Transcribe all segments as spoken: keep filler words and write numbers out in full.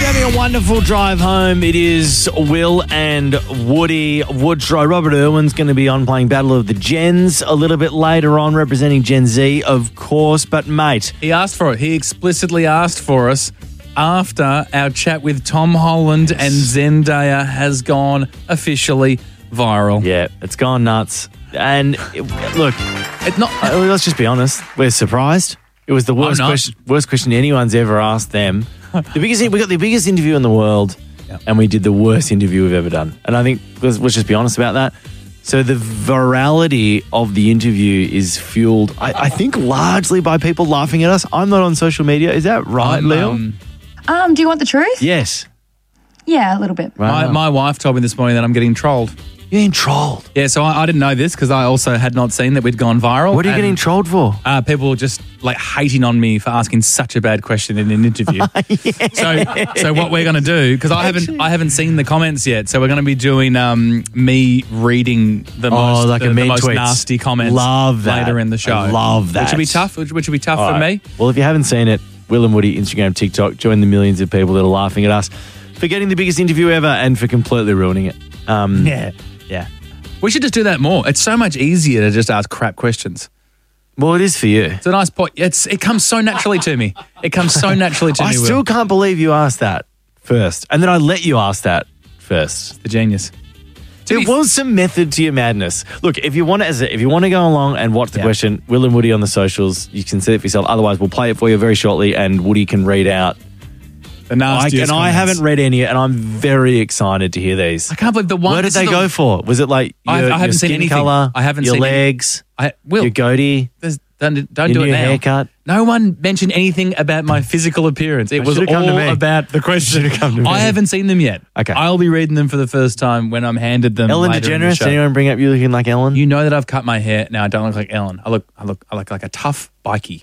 having a wonderful drive home. It is Will and Woody Woodrow. Robert Irwin's going to be on playing Battle of the Gens a little bit later on, representing Gen Z, of course. But, mate... He asked for it. He explicitly asked for us after our chat with Tom Holland and Zendaya has gone officially viral. Yeah, it's gone nuts. And, it, look, It's not... uh, let's just be honest. We're surprised. It was the worst not. question, worst question anyone's ever asked them. The biggest, we got the biggest interview in the world, Yep. and we did the worst interview we've ever done. And I think let's, let's just be honest about that. So the virality of the interview is fueled, I, I think, largely by people laughing at us. I'm not on social media. Is that right, I'm, Leo? um, Um, do you want the truth? Yes. Yeah, a little bit. my, Wow. my wife told me this morning that I'm getting trolled. You're getting trolled. Yeah, so I, I didn't know this because I also had not seen that we'd gone viral. What are you and, getting trolled for? Uh, people just like hating on me for asking such a bad question in an interview. So, so what we're going to do, because I haven't, I haven't seen the comments yet. So we're going to be doing um, me reading the most, like the, a the mean most tweets. nasty comments. Love that. Later in the show. I love that. Which will be tough. Which, which will be tough All for right. me. Well, if you haven't seen it, Will and Woody, Instagram, TikTok, join the millions of people that are laughing at us for getting the biggest interview ever and for completely ruining it. Um, Yeah. Yeah. We should just do that more. It's so much easier to just ask crap questions. Well, it is for you. It's a nice point. It's it comes so naturally to me. It comes so naturally to I me. still Will. can't believe you asked that first. And then I let you ask that first. The genius. There was some method to your madness. Look, if you want to, as a- if you want to go along and watch the Yeah. question, Will and Woody on the socials, you can see it for yourself. Otherwise, we'll play it for you very shortly and Woody can read out. The I, nastiest and I comments. haven't read any and I'm very excited to hear these. I can't believe the one. Where did this they is go the- for? Was it like your, I- I your haven't seen skin anything. color, I haven't your seen any- legs, I will. your goatee? There's- Don't, don't Your do it new now. haircut? No one mentioned anything about my physical appearance. It That was should've come to all me. about the question. Should've come to me. I haven't seen them yet. Okay. I'll be reading them for the first time when I'm handed them. Ellen later in the DeGeneres? show. Did anyone bring up you looking like Ellen? You know that I've cut my hair. Now I don't look like Ellen. I look, I look, I look like a tough bikie,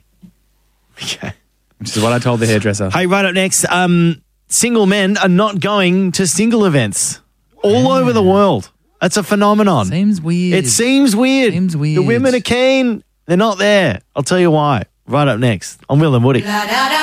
Okay. which is what I told the hairdresser. Hey, right up next, um, single men are not going to single events all over the world. That's a phenomenon. Seems weird. It seems weird. Seems weird. The women are keen. They're not there. I'll tell you why. Right up next on Will and Woody.